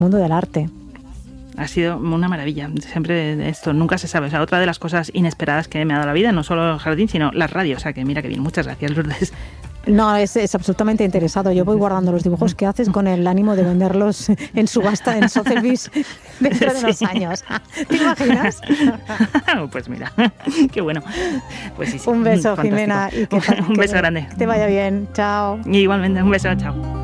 mundo del arte. Ha sido una maravilla, siempre esto, nunca se sabe. O sea, otra de las cosas inesperadas que me ha dado la vida, no solo el jardín, sino las radios. O sea, que mira que bien, muchas gracias, Lourdes. No, es absolutamente interesado. Yo voy guardando los dibujos que haces con el ánimo de venderlos en subasta en Sotheby's dentro de unos años. ¿Te imaginas? Pues mira, qué bueno. Pues sí, Un beso, fantástico. Jimena. Y Un beso grande. Que te vaya bien. Chao. Y igualmente, un beso, chao.